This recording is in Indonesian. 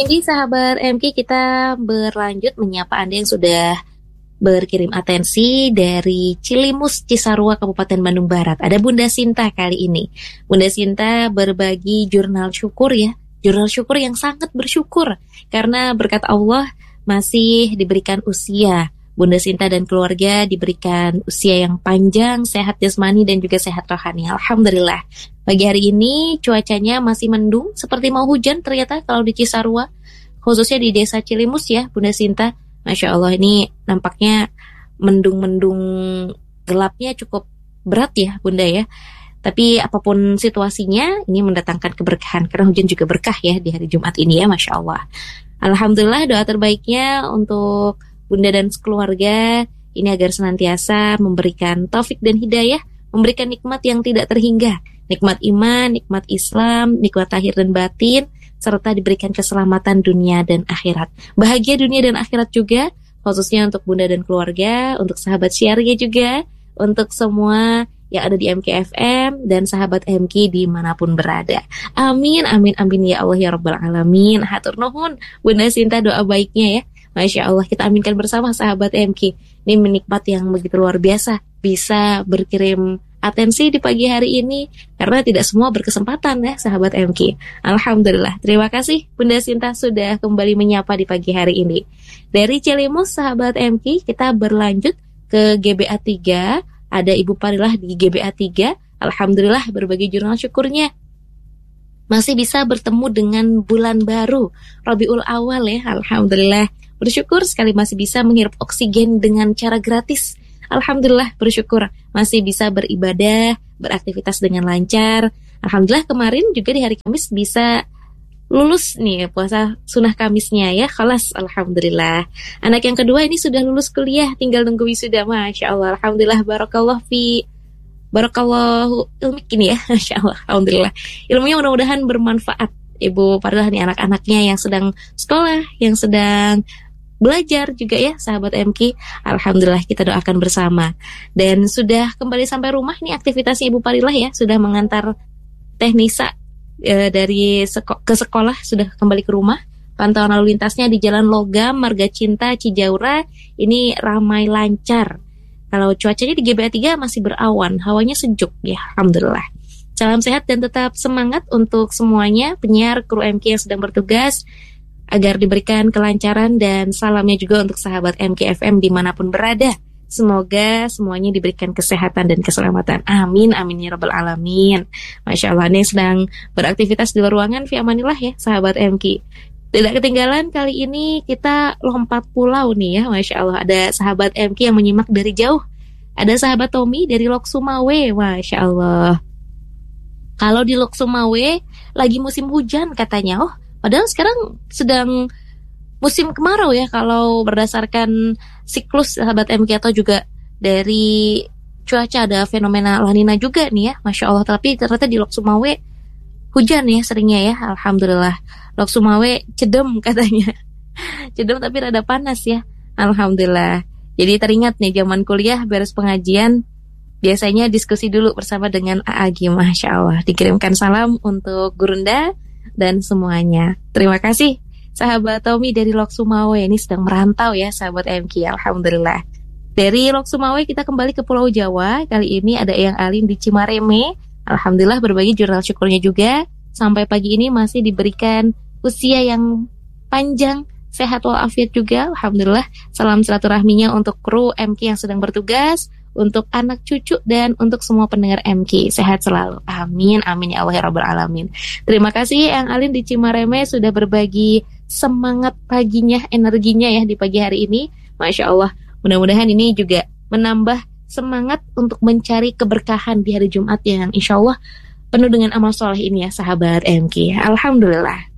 Ini sahabat MK, kita berlanjut menyapa Anda yang sudah berkirim atensi dari Cilimus, Cisarua, Kabupaten Bandung Barat. Ada Bunda Sinta kali ini. Bunda Sinta berbagi jurnal syukur ya. Jurnal syukur yang sangat bersyukur karena berkat Allah masih diberikan usia. Bunda Sinta dan keluarga diberikan usia yang panjang, sehat jasmani dan juga sehat rohani. Alhamdulillah. Pagi hari ini cuacanya masih mendung, seperti mau hujan ternyata kalau di Cisarua, khususnya di desa Cilimus ya, Bunda Sinta. Masya Allah, ini nampaknya mendung-mendung gelapnya cukup berat ya Bunda ya. Tapi apapun situasinya, ini mendatangkan keberkahan. Karena hujan juga berkah ya di hari Jumat ini ya, Masya Allah. Alhamdulillah, doa terbaiknya untuk Bunda dan keluarga ini agar senantiasa memberikan taufik dan hidayah, memberikan nikmat yang tidak terhingga. Nikmat iman, nikmat Islam, nikmat lahir dan batin, serta diberikan keselamatan dunia dan akhirat. Bahagia dunia dan akhirat juga, khususnya untuk Bunda dan keluarga, untuk sahabat Syariah juga, untuk semua yang ada di MKFM dan sahabat MK dimanapun berada. Amin, amin, amin ya Allah ya Rabbal Alamin. Hatur nuhun, Bunda Sinta doa baiknya ya. Masya Allah, kita aminkan bersama sahabat MK. Ini menikmat yang begitu luar biasa, bisa berkirim atensi di pagi hari ini karena tidak semua berkesempatan ya sahabat MK. Alhamdulillah. Terima kasih Bunda Sinta sudah kembali menyapa di pagi hari ini. Dari Cilimus sahabat MK, kita berlanjut ke GBA 3. Ada Ibu Parilah di GBA 3. Alhamdulillah berbagi jurnal syukurnya. Masih bisa bertemu dengan bulan baru Rabiul Awal ya. Alhamdulillah. Bersyukur sekali masih bisa menghirup oksigen dengan cara gratis. Alhamdulillah bersyukur masih bisa beribadah, beraktivitas dengan lancar. Alhamdulillah kemarin juga di hari Kamis bisa lulus nih puasa sunnah Kamisnya ya. Khalas, alhamdulillah. Anak yang kedua ini sudah lulus kuliah, tinggal nunggu wisuda. Masya Allah, alhamdulillah, barakallahu ilmik ini ya. Masya Allah, alhamdulillah. Ilmunya mudah-mudahan bermanfaat. Ibu Parilah nih anak-anaknya yang sedang sekolah, yang sedang belajar juga ya sahabat MK. Alhamdulillah kita doakan bersama. Dan sudah kembali sampai rumah nih aktivitasnya Ibu Parilah ya. Sudah mengantar Teknisa ke sekolah, sudah kembali ke rumah. Pantauan lalu lintasnya di Jalan Logam, Marga Cinta, Cijaura ini ramai lancar. Kalau cuacanya di GBA 3 masih berawan, hawanya sejuk ya, alhamdulillah. Salam sehat dan tetap semangat untuk semuanya, penyiar, kru MK yang sedang bertugas, agar diberikan kelancaran dan salamnya juga untuk sahabat MKFM dimanapun berada. Semoga semuanya diberikan kesehatan dan keselamatan. Amin, amin ya Rabbal Alamin. Masya Allah, ini sedang beraktivitas di luar ruangan, fi amanillah ya sahabat MK. Tidak ketinggalan kali ini kita lompat pulau nih ya, Masya Allah. Ada sahabat MK yang menyimak dari jauh. Ada sahabat Tommy dari Lok Sumawe, Masya Allah. Kalau di Lok Sumawe lagi musim hujan katanya, padahal sekarang sedang musim kemarau ya kalau berdasarkan siklus sahabat MK atau juga dari cuaca ada fenomena La Nina juga nih ya, Masya Allah. Tapi ternyata di Lok Sumawe hujan ya seringnya ya, alhamdulillah. Lok Sumawe cedem katanya. Cedem tapi rada panas ya, alhamdulillah. Jadi teringat nih zaman kuliah beres pengajian biasanya diskusi dulu bersama dengan AAG, Masya Allah. Dikirimkan salam untuk Gurunda dan semuanya. Terima kasih sahabat Tommy dari Lok Sumawe. Ini sedang merantau ya sahabat MK, alhamdulillah. Dari Lok Sumawe kita kembali ke Pulau Jawa. Kali ini ada Eyang Alin di Cimareme. Alhamdulillah berbagi jurnal syukurnya juga. Sampai pagi ini masih diberikan usia yang panjang, sehat walafiat juga, alhamdulillah. Salam silaturahminya untuk kru MK yang sedang bertugas, untuk anak cucu dan untuk semua pendengar MK. Sehat selalu. Amin, amin ya Allah ya Rabbal Alamin. Terima kasih Eyang Alin di Cimareme sudah berbagi semangat paginya, energinya ya di pagi hari ini. Masya Allah. Mudah-mudahan ini juga menambah semangat untuk mencari keberkahan di hari Jumat yang insya Allah penuh dengan amal soleh ini ya sahabat MK. Alhamdulillah.